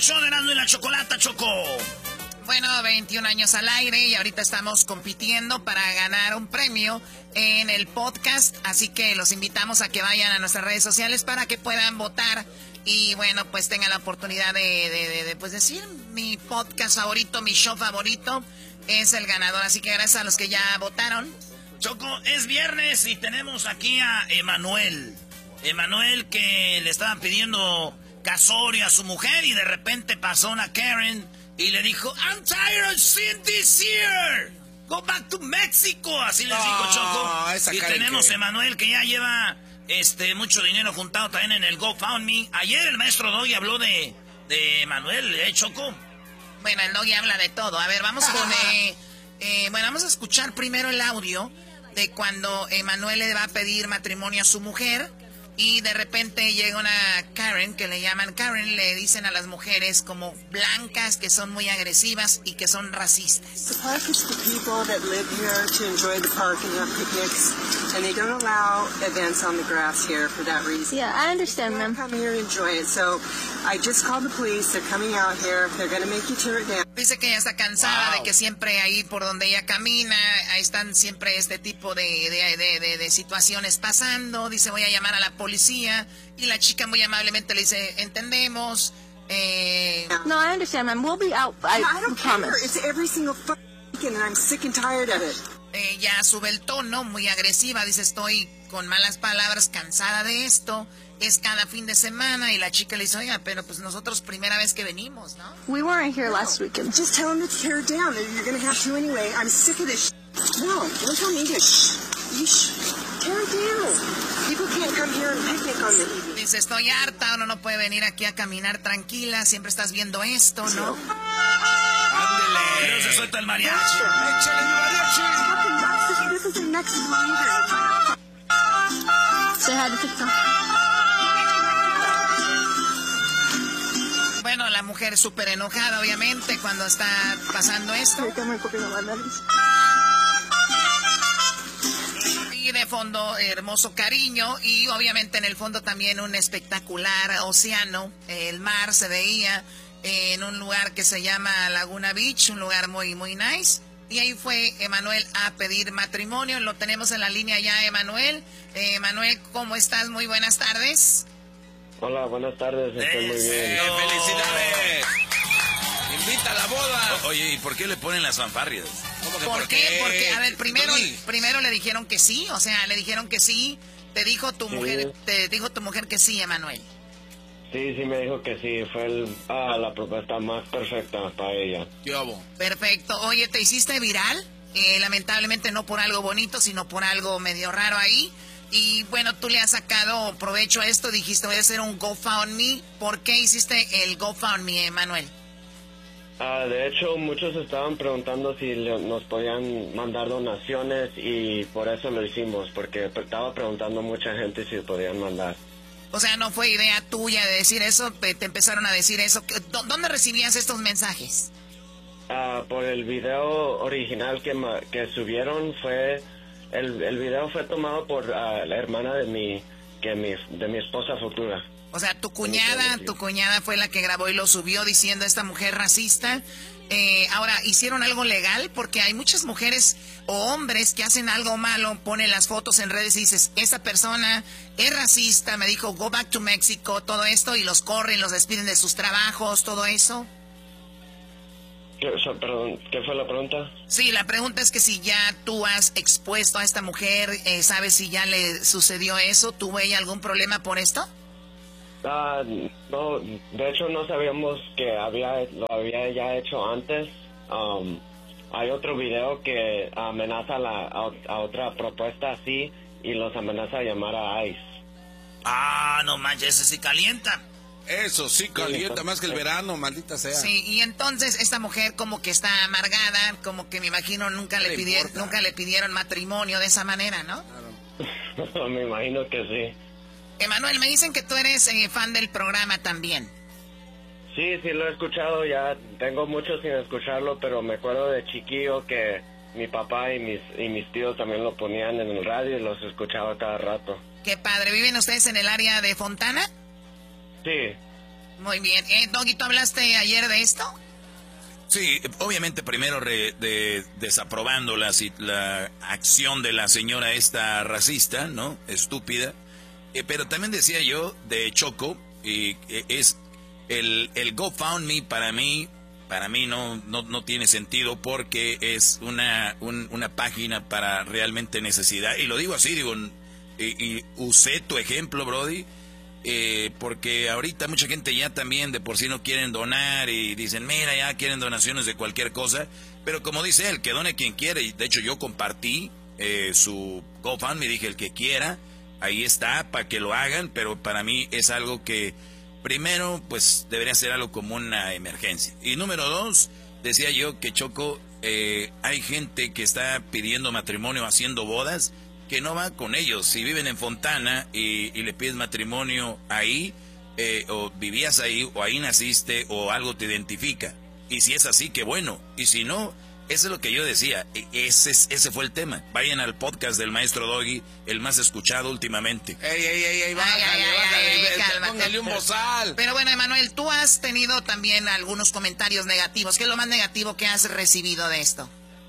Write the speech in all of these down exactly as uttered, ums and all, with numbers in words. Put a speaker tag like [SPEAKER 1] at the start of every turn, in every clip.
[SPEAKER 1] show de Erasmo y la Chocolata, Choco.
[SPEAKER 2] Bueno, veintiún años al aire y ahorita estamos compitiendo para ganar un premio en el podcast. Así que los invitamos a que vayan a nuestras redes sociales para que puedan votar. Y bueno, pues tengan la oportunidad de, de, de, de pues decir mi podcast favorito, mi show favorito es el ganador. Así que gracias a los que ya votaron.
[SPEAKER 1] Choco, es viernes y tenemos aquí a Emanuel. Emanuel que le estaban pidiendo casorio a su mujer y de repente pasó una Karen y le dijo, I'm tired of seeing this year. Go back to Mexico. Así les dijo Choco. Y tenemos a Emanuel que ya lleva este mucho dinero juntado también en el GoFundMe. Ayer el maestro Doggy habló de, de Emanuel, ¿eh, Choco?
[SPEAKER 2] Bueno, el Doggy habla de todo. A ver, vamos con... Eh, eh, bueno, vamos a escuchar primero el audio de cuando Emanuel le va a pedir matrimonio a su mujer y de repente llega una Karen, que le llaman Karen, le dicen a las mujeres como blancas que son muy agresivas y que son racistas.
[SPEAKER 3] The park is for people that live here to enjoy the park and have picnics, and they don't allow events on the grass here for that reason.
[SPEAKER 4] Yeah, I understand, ma'am.
[SPEAKER 3] Come here and enjoy it. So I just called the police. They're coming out here. They're going to make you tear it down.
[SPEAKER 2] Dice que ella está cansada wow. de que siempre ahí por donde ella camina, ahí están siempre este tipo de, de, de, de, de situaciones pasando. Dice, voy a llamar a la policía. Y la chica muy amablemente le dice, entendemos. Eh...
[SPEAKER 4] No, I understand, ma'am. We'll be out. I,
[SPEAKER 3] I don't
[SPEAKER 4] promise.
[SPEAKER 3] care. It's every single fucking weekend and I'm sick and tired of it.
[SPEAKER 2] Ella sube el tono, muy agresiva. Dice, estoy con malas palabras, cansada de esto. Es cada fin de semana y la chica le dice, oiga, pero pues nosotros primera vez que venimos, ¿no?
[SPEAKER 4] We weren't here last weekend.
[SPEAKER 3] Just tell them to tear it down. You're going to have to anyway. I'm sick of this sh**. No, don't tell me to sh**. You sh**. Tear it down. People can't come here and picnic on the evening.
[SPEAKER 2] Dice, estoy harta, uno no puede venir aquí a caminar tranquila, siempre estás viendo esto, ¿no?
[SPEAKER 1] ¡Ándele! Pero se suelta el mariachi. ¡Échale el mariachi!
[SPEAKER 3] This is the next leader.
[SPEAKER 4] Say hi to TikTok.
[SPEAKER 2] Bueno, la mujer súper enojada, obviamente, cuando está pasando esto. Y de fondo, hermoso cariño. Y obviamente en el fondo también un espectacular océano. El mar se veía en un lugar que se llama Laguna Beach, un lugar muy, muy nice. Y ahí fue Emanuel a pedir matrimonio. Lo tenemos en la línea ya, Emanuel. Eh, Emanuel, ¿cómo estás? Muy buenas tardes.
[SPEAKER 5] Hola, buenas tardes, estoy muy bien.
[SPEAKER 1] ¡Felicidades! ¡Invita a la boda! O, oye, ¿y por qué le ponen las fanfarrias?
[SPEAKER 2] ¿Por, ¿Por qué? qué? Porque, a ver, primero, primero le dijeron que sí, o sea, le dijeron que sí. Te dijo tu sí. mujer, te dijo tu mujer que sí, Emanuel.
[SPEAKER 5] Sí, sí me dijo que sí, fue el, ah, la propuesta más perfecta para ella.
[SPEAKER 1] ¿Qué hago?
[SPEAKER 2] Perfecto. Oye, ¿te hiciste viral? Eh, lamentablemente no por algo bonito, sino por algo medio raro ahí. Y bueno, tú le has sacado provecho a esto, dijiste voy a hacer un GoFundMe. ¿Por qué hiciste el GoFundMe, Emanuel?
[SPEAKER 5] Uh, de hecho, muchos estaban preguntando si le, nos podían mandar donaciones y por eso lo hicimos, porque estaba preguntando mucha gente si podían mandar.
[SPEAKER 2] O sea, no fue idea tuya de decir eso, te empezaron a decir eso. ¿Dónde recibías estos mensajes?
[SPEAKER 5] Uh, por el video original que, que subieron fue... El, el video fue tomado por uh, la hermana de mi, que mi, de mi esposa futura.
[SPEAKER 2] O sea, tu cuñada, tu cuñada fue la que grabó y lo subió diciendo esta mujer racista. Eh, ahora, ¿hicieron algo legal? Porque hay muchas mujeres o hombres que hacen algo malo, ponen las fotos en redes y dices, esa persona es racista, me dijo, go back to Mexico, todo esto, y los corren, los despiden de sus trabajos, todo eso.
[SPEAKER 5] ¿Qué, perdón, ¿qué fue la pregunta?
[SPEAKER 2] Sí, la pregunta es que si ya tú has expuesto a esta mujer, eh, ¿sabes si ya le sucedió eso? ¿Tuvo ella algún problema por esto?
[SPEAKER 5] Ah, no, de hecho no sabíamos que había lo había ya hecho antes. Um, hay otro video que amenaza la, a, a otra propuesta así y los amenaza a llamar a ICE.
[SPEAKER 1] Ah, no manches, ese sí calienta.
[SPEAKER 6] Eso sí calienta sí, más que el verano, maldita sea.
[SPEAKER 2] Sí, y entonces esta mujer como que está amargada, como que me imagino nunca le, le pidieron nunca le pidieron matrimonio de esa manera, ¿no?
[SPEAKER 5] Claro. Me imagino que sí.
[SPEAKER 2] Emanuel, me dicen que tú eres eh, fan del programa también.
[SPEAKER 5] Sí, sí lo he escuchado, ya tengo mucho sin escucharlo, pero me acuerdo de chiquillo que mi papá y mis y mis tíos también lo ponían en el radio y los escuchaba cada rato.
[SPEAKER 2] Qué padre, ¿viven ustedes en el área de Fontana?
[SPEAKER 5] Sí.
[SPEAKER 2] Muy bien. Eh, Doggy, ¿tú hablaste ayer de esto?
[SPEAKER 6] Sí, obviamente primero re, de, desaprobando la, la acción de la señora esta racista, ¿no? Estúpida. Eh, pero también decía yo de Choco, y eh, es el, el GoFundMe para mí, para mí no, no, no tiene sentido porque es una, un, una página para realmente necesidad. Y lo digo así, digo, y, y usé tu ejemplo, Brody. Eh, porque ahorita mucha gente ya también de por sí no quieren donar y dicen, mira, ya quieren donaciones de cualquier cosa, pero como dice él, que done quien quiere, y de hecho yo compartí eh, su GoFundMe, dije el que quiera, ahí está, para que lo hagan, pero para mí es algo que primero pues debería ser algo como una emergencia, y número dos, decía yo que Choco, eh, hay gente que está pidiendo matrimonio, haciendo bodas, que no va con ellos. Si viven en Fontana y, y le pides matrimonio ahí, eh, o vivías ahí, o ahí naciste, o algo te identifica. Y si es así, qué bueno. Y si no, eso es lo que yo decía. Ese, ese fue el tema. Vayan al podcast del maestro Doggy, el más escuchado últimamente.
[SPEAKER 7] Ey, ey, ey, ey, bájale,
[SPEAKER 2] Ay, ay,
[SPEAKER 7] bájale,
[SPEAKER 2] ay,
[SPEAKER 7] bájale,
[SPEAKER 2] cálmate.
[SPEAKER 7] póngale un bozal.
[SPEAKER 2] Pero bueno, Emanuel, tú has tenido también algunos comentarios negativos. ¿Qué es lo más negativo que has recibido de esto?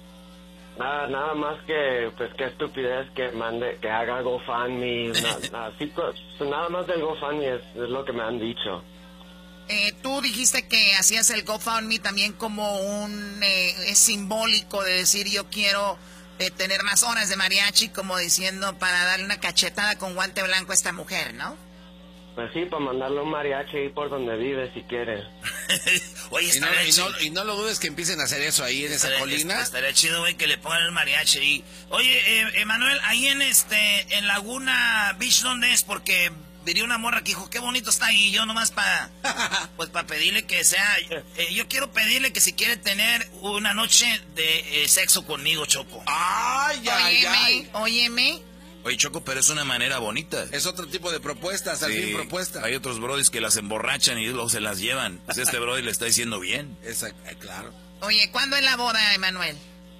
[SPEAKER 5] Nada, nada más que, pues, qué estupidez que mande, que haga GoFundMe, na- así, pues, nada más del GoFundMe es, es lo que me han dicho.
[SPEAKER 2] Eh, tú dijiste que hacías el GoFundMe también como un eh, es simbólico de decir yo quiero eh, tener más horas de mariachi, como diciendo para darle una cachetada con guante blanco a esta mujer, ¿no?
[SPEAKER 5] Pues sí, para mandarle un mariachi ahí por donde vive si quiere.
[SPEAKER 1] Oye,
[SPEAKER 7] Y no,
[SPEAKER 1] estaría
[SPEAKER 7] y,
[SPEAKER 1] chido.
[SPEAKER 7] no, y no lo dudes que empiecen a hacer eso ahí en esa
[SPEAKER 1] Estaría-
[SPEAKER 7] colina.
[SPEAKER 1] Estaría chido, güey, que le pongan el mariachi ahí. Oye, eh, Emanuel, ahí en este, en Laguna Beach, ¿dónde es? Porque diría una morra que dijo, qué bonito está ahí. Yo nomás para, pues para pedirle que sea, eh, yo quiero pedirle que si quiere tener una noche de eh, sexo conmigo, Choco.
[SPEAKER 7] Ay, ay, ay.
[SPEAKER 2] Óyeme, óyeme.
[SPEAKER 6] Oye, Choco, pero es una manera bonita.
[SPEAKER 7] Es otro tipo de propuestas, al
[SPEAKER 6] Sí,
[SPEAKER 7] fin propuesta.
[SPEAKER 6] hay otros brodis que las emborrachan y luego se las llevan. Pues este brody le está diciendo bien.
[SPEAKER 7] Esa, eh, claro.
[SPEAKER 2] Oye, ¿cuándo es la boda, Emanuel?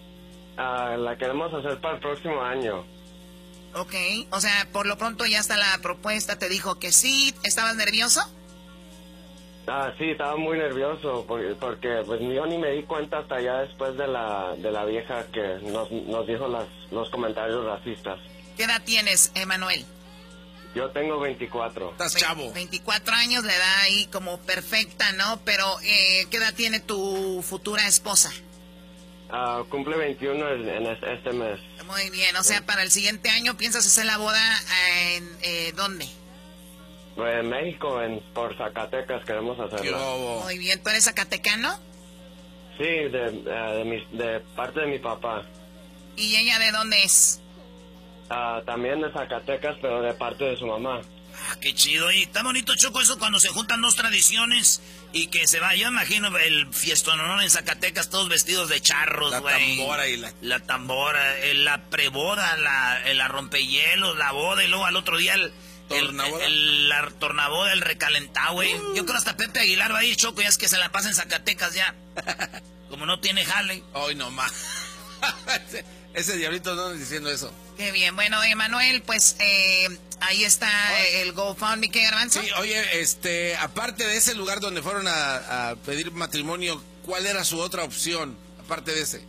[SPEAKER 5] Ah, la queremos hacer para el próximo año.
[SPEAKER 2] Ok, o sea, por lo pronto ya está la propuesta, te dijo que sí. ¿Estabas nervioso?
[SPEAKER 5] Ah, sí, estaba muy nervioso porque, porque pues yo ni me di cuenta hasta ya después de la, de la vieja que nos, nos dijo las, los comentarios racistas.
[SPEAKER 2] ¿Qué edad tienes, Emanuel?
[SPEAKER 5] Yo tengo veinticuatro.
[SPEAKER 7] Estás chavo.
[SPEAKER 2] veinticuatro años, la edad ahí como perfecta, ¿no? Pero, eh, ¿qué edad tiene tu futura esposa?
[SPEAKER 5] Ah, cumple veintiuno en, en es- este mes.
[SPEAKER 2] Muy bien, o sea, para el siguiente año piensas hacer la boda en, eh, ¿dónde?
[SPEAKER 5] En México, en, por Zacatecas queremos
[SPEAKER 7] Qué
[SPEAKER 5] hacerla.
[SPEAKER 7] bobo.
[SPEAKER 2] Muy bien, ¿tú eres zacatecano?
[SPEAKER 5] Sí, de, eh, de, mi- de parte de mi papá.
[SPEAKER 2] ¿Y ella de dónde es?
[SPEAKER 5] Ah, también de Zacatecas, pero de parte de su mamá.
[SPEAKER 1] Ah, qué chido. Y está bonito, Choco, eso cuando se juntan dos tradiciones y que se va. Yo imagino el fiestón, ¿no? En Zacatecas, todos vestidos de charros,
[SPEAKER 7] La
[SPEAKER 1] güey.
[SPEAKER 7] tambora y la...
[SPEAKER 1] La tambora, eh, la preboda, la, eh, la rompehielos, la boda y luego al otro día el... el-
[SPEAKER 7] ¿Tornaboda?
[SPEAKER 1] el- la tornaboda, el recalentado, güey. Yo creo hasta Pepe Aguilar va a ir, Choco, ya es que se la pasa en Zacatecas ya. Como no tiene jale.
[SPEAKER 7] Hoy no más. ese, ese diablito no anda diciendo eso.
[SPEAKER 2] Qué bien, bueno, Emanuel, pues eh, ahí está el GoFundMe, ¿qué, Garbanzo?
[SPEAKER 7] Sí, oye, este, aparte de ese lugar donde fueron a, a pedir matrimonio, ¿cuál era su otra opción? Aparte de ese.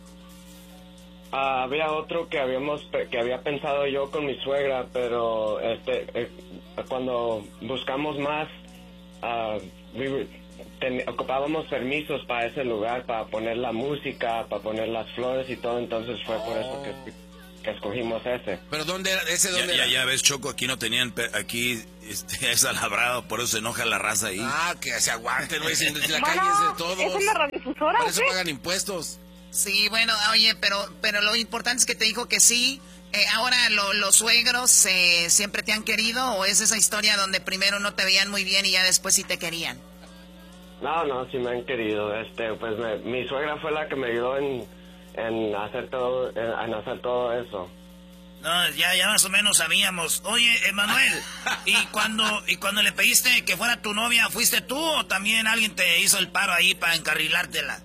[SPEAKER 5] Ah, había otro que habíamos pe- que había pensado yo con mi suegra, pero este eh, cuando buscamos más ah, we- ten- ocupábamos permisos para ese lugar, para poner la música, para poner las flores y todo, entonces fue por eso que, que escogimos ese.
[SPEAKER 7] ¿Pero dónde era? ¿Ese
[SPEAKER 6] Ya,
[SPEAKER 7] dónde
[SPEAKER 6] ya,
[SPEAKER 7] era?
[SPEAKER 6] ya ves, Choco, aquí no tenían, pe- aquí este, es alabrado, por eso se enoja la raza ahí.
[SPEAKER 7] Ah, que se aguanten, güey, si la
[SPEAKER 3] Bueno,
[SPEAKER 7] calle es de todos.
[SPEAKER 3] ¿es en la radiodifusora
[SPEAKER 7] Por
[SPEAKER 3] o
[SPEAKER 7] eso
[SPEAKER 3] qué?
[SPEAKER 7] pagan impuestos.
[SPEAKER 2] Sí, bueno, oye, pero pero lo importante es que te dijo que sí. Eh, ahora, lo- ¿los suegros eh, siempre te han querido o es esa historia donde primero no te veían muy bien y ya después sí te querían?
[SPEAKER 5] No, no, sí me han querido. Este, pues me- mi suegra fue la que me ayudó en, en hacer todo, en, en hacer todo eso.
[SPEAKER 1] No, ya, ya más o menos sabíamos. Oye, Emanuel, ¿y cuando, y cuando le pediste que fuera tu novia, fuiste tú o también alguien te hizo el paro ahí para encarrilártela?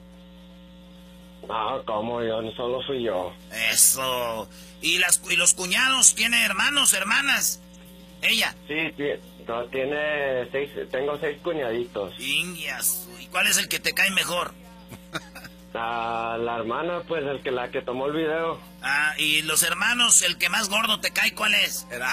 [SPEAKER 5] No, ¿cómo? Yo solo fui yo.
[SPEAKER 1] Eso. ¿Y, las, y los cuñados tienen hermanos, hermanas? ¿Ella?
[SPEAKER 5] Sí, sí, no, tiene seis, tengo seis cuñaditos.
[SPEAKER 1] Indias. ¿Y cuál es el que te cae mejor?
[SPEAKER 5] La, la hermana, pues, el que la que tomó el video.
[SPEAKER 1] Ah, y los hermanos, el que más gordo te cae, ¿cuál es?
[SPEAKER 7] Era.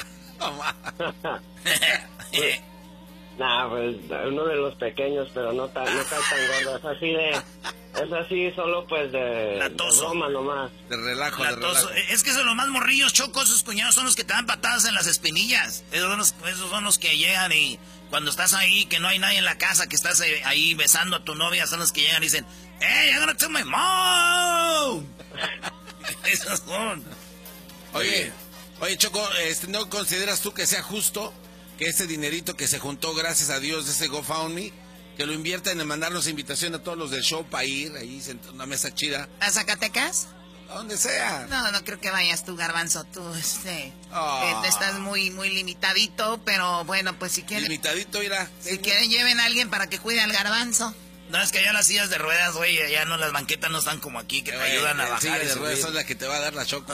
[SPEAKER 5] Nah, pues, uno de los pequeños, pero no, ta, no cae tan gordo. Es así de... Es así solo, pues, de, de broma nomás.
[SPEAKER 7] De relajo, de
[SPEAKER 1] Latoso.
[SPEAKER 7] relajo.
[SPEAKER 1] Es que son los más morrillos, Choco, esos cuñados son los que te dan patadas en las espinillas. Esos son los, esos son los que llegan y cuando estás ahí, que no hay nadie en la casa, que estás ahí besando a tu novia, son los que llegan y dicen, ¡Hey, I'm gonna tell my mom! Esos son.
[SPEAKER 7] Oye, oye, Choco, este, ¿no consideras tú que sea justo que ese dinerito que se juntó, gracias a Dios, de ese GoFundMe, que lo inviertan en mandarnos invitación a todos los del show para ir ahí, sentar una mesa chida?
[SPEAKER 2] ¿A Zacatecas?
[SPEAKER 7] A donde sea.
[SPEAKER 2] No, no creo que vayas tú, Garbanzo, tú, este,
[SPEAKER 7] Oh.
[SPEAKER 2] eh, te estás muy, muy limitadito, pero bueno, pues si quieren,
[SPEAKER 7] Limitadito, mira.
[SPEAKER 2] si quieren lleven a alguien para que cuide al Garbanzo.
[SPEAKER 1] No, es que allá las sillas de ruedas, güey, allá no, las banquetas no están como aquí, que te ayudan a
[SPEAKER 7] La
[SPEAKER 1] bajar
[SPEAKER 7] silla
[SPEAKER 1] y
[SPEAKER 7] de ruedas
[SPEAKER 1] subir.
[SPEAKER 7] son la que te va a dar la Choco.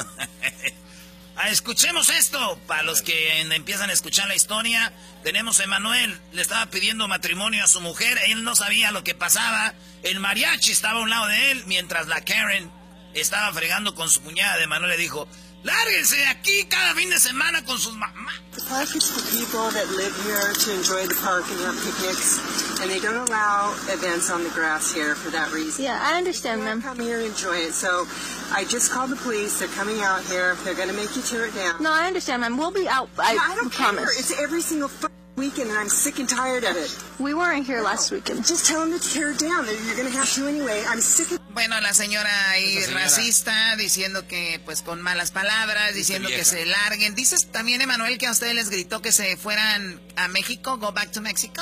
[SPEAKER 1] Ah, escuchemos esto, para los que empiezan a escuchar la historia. Tenemos a Emanuel, le estaba pidiendo matrimonio a su mujer, él no sabía lo que pasaba. El mariachi estaba a un lado de él, mientras la Karen estaba fregando con su cuñada. De Emanuel le dijo, lárguense de aquí cada fin de semana con sus mamás.
[SPEAKER 3] The park is for people that live here to enjoy the park and have picnics, and they don't allow events on the grass here for that reason.
[SPEAKER 4] Yeah, I understand,
[SPEAKER 3] You
[SPEAKER 4] ma'am.
[SPEAKER 3] come here and enjoy it. So I just called the police. They're coming out here. They're going to make you tear it down.
[SPEAKER 4] No, I understand, ma'am. We'll be out. I,
[SPEAKER 3] Yeah, I don't care.
[SPEAKER 4] promise.
[SPEAKER 3] It's every single f- weekend, and I'm sick and tired of it.
[SPEAKER 4] We weren't here last weekend.
[SPEAKER 3] Just tell them to tear it down. You're going to have to anyway. I'm sick of...
[SPEAKER 2] Bueno, la señora ahí
[SPEAKER 7] Esa señora.
[SPEAKER 2] racista, diciendo que, pues, con malas palabras, diciendo que
[SPEAKER 7] vieja.
[SPEAKER 2] se larguen. ¿Dices también, Emanuel, que a ustedes les gritó que se fueran a México, go back to Mexico?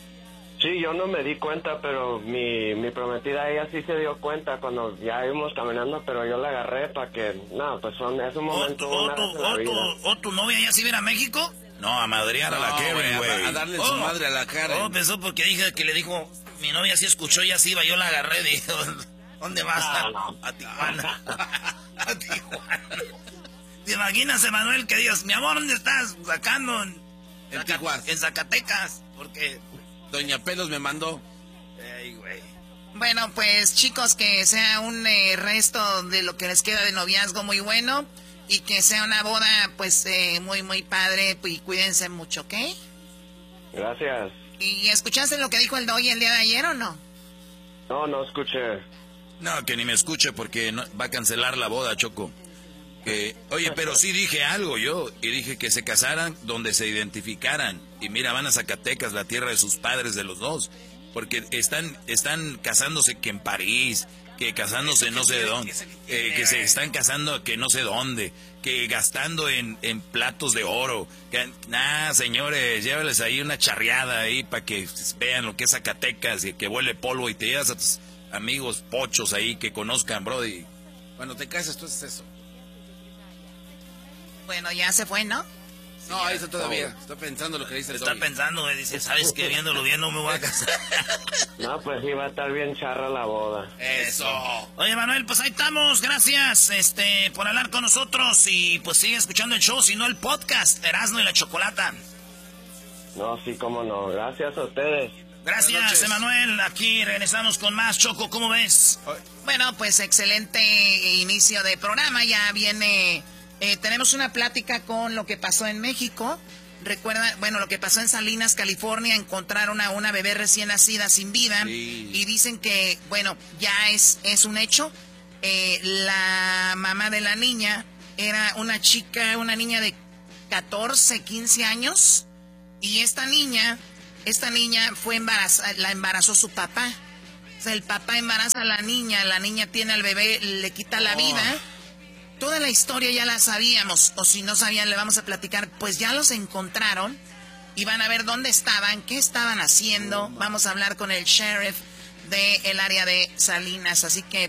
[SPEAKER 5] Sí, yo no me di cuenta, pero mi, mi prometida, ella sí se dio cuenta cuando ya íbamos caminando, pero yo la agarré para que... No, pues son, es un
[SPEAKER 1] ¿O
[SPEAKER 5] momento,
[SPEAKER 1] tu, o
[SPEAKER 5] una
[SPEAKER 1] tu-
[SPEAKER 5] vez en la
[SPEAKER 1] o tu-
[SPEAKER 5] vida.
[SPEAKER 1] o tu novia ya se iba a ir a México?
[SPEAKER 6] No, a madrear a la
[SPEAKER 7] No,
[SPEAKER 6] Karen,
[SPEAKER 7] güey, a-
[SPEAKER 6] güey.
[SPEAKER 7] a darle su
[SPEAKER 1] Oh.
[SPEAKER 7] madre a la Karen.
[SPEAKER 1] Oh, pensó porque dije que le dijo, mi novia sí escuchó, ya se iba, yo la agarré, dijo, ¿dónde vas?
[SPEAKER 5] No, no.
[SPEAKER 1] A Tijuana. A Tijuana. ¿Te imaginas, Emanuel, que digas, mi amor, ¿dónde estás? Sacando en,
[SPEAKER 7] En
[SPEAKER 1] Zaca-
[SPEAKER 7] Tijuana.
[SPEAKER 1] en Zacatecas, porque...
[SPEAKER 7] Doña Pelos me mandó.
[SPEAKER 1] Ey, güey.
[SPEAKER 2] Bueno, pues, chicos, que sea un eh, resto de lo que les queda de noviazgo muy bueno y que sea una boda, pues, eh, muy, muy padre y cuídense mucho, ¿ok?
[SPEAKER 5] Gracias.
[SPEAKER 2] ¿Y escuchaste lo que dijo el Doggy el día de ayer o no?
[SPEAKER 5] No, no escuché.
[SPEAKER 6] No, que ni me escuche porque no- va a cancelar la boda, Choco. Que, oye, pero sí dije algo yo, y dije que se casaran donde se identificaran. Y mira, van a Zacatecas, la tierra de sus padres, de los dos. Porque están, están casándose que en París, que casándose no sé dónde, eh, que se están casando que no sé dónde, que gastando en, en platos de oro. Que, nah, señores, llévales ahí una charreada ahí para que vean lo que es Zacatecas y que huele polvo y te llevas a tus amigos pochos ahí que conozcan, brody.
[SPEAKER 7] Cuando te casas, tú haces eso.
[SPEAKER 2] Bueno, ya se fue, ¿no?
[SPEAKER 7] No, ahí está todavía. Está pensando lo que dice el
[SPEAKER 1] Está
[SPEAKER 7] Doggy.
[SPEAKER 1] pensando, güey, dice, ¿sabes qué? Viéndolo bien no me voy a casar.
[SPEAKER 5] No, pues sí, va a estar bien charra la boda.
[SPEAKER 7] Eso.
[SPEAKER 1] Oye, Manuel, pues ahí estamos. Gracias este, por hablar con nosotros. Y pues sigue escuchando el show, si no el podcast, Erasmo y la Chocolata.
[SPEAKER 5] No, sí, cómo no. Gracias a ustedes.
[SPEAKER 7] Buenas
[SPEAKER 1] Gracias,
[SPEAKER 7] noches.
[SPEAKER 1] Emanuel. Aquí regresamos con más. Choco, ¿cómo ves?
[SPEAKER 2] Bueno, pues excelente inicio de programa. Ya viene, eh, tenemos una plática con lo que pasó en México. Recuerda, bueno, lo que pasó en Salinas, California, encontraron a una bebé recién nacida sin vida.
[SPEAKER 7] Sí.
[SPEAKER 2] Y dicen que, bueno, ya es, es un hecho. Eh, la mamá de la niña era una chica, una niña de catorce, quince años. Y esta niña, esta niña fue embarazada, la embarazó su papá. O sea, el papá embaraza a la niña, la niña tiene al bebé, le quita la vida. Toda la historia ya la sabíamos, o si no sabían, le vamos a platicar. Pues ya los encontraron y van a ver dónde estaban, qué estaban haciendo. Vamos a hablar con el sheriff del área de Salinas, así que